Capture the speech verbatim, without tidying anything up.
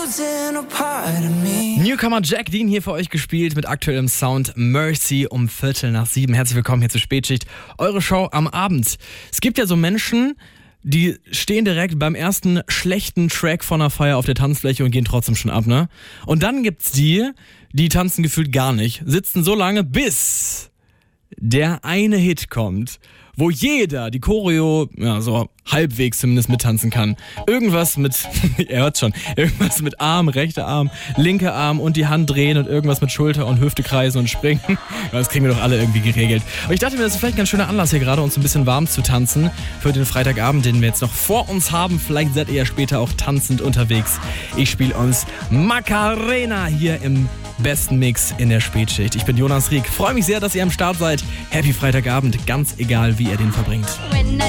Newcomer Jack Dean hier für euch gespielt mit aktuellem Sound Mercy um Viertel nach sieben. Herzlich willkommen hier zur Spätschicht, eure Show am Abend. Es gibt ja so Menschen, die stehen direkt beim ersten schlechten Track von einer Feier auf der Tanzfläche und gehen trotzdem schon ab, ne? Und dann gibt's die, die tanzen gefühlt gar nicht, sitzen so lange, bis der eine Hit kommt, wo jeder die Choreo, ja, so halbwegs zumindest mittanzen kann. Irgendwas mit, ihr hört schon, irgendwas mit Arm, rechter Arm, linker Arm und die Hand drehen und irgendwas mit Schulter und Hüfte kreisen und springen. Das kriegen wir doch alle irgendwie geregelt. Aber ich dachte mir, das ist vielleicht ein ganz schöner Anlass hier gerade, uns ein bisschen warm zu tanzen für den Freitagabend, den wir jetzt noch vor uns haben. Vielleicht seid ihr ja später auch tanzend unterwegs. Ich spiele uns Macarena hier im besten Mix in der Spätschicht. Ich bin Jonas Rieck. Freue mich sehr, dass ihr am Start seid. Happy Freitagabend, ganz egal, wie ihr den verbringt. When I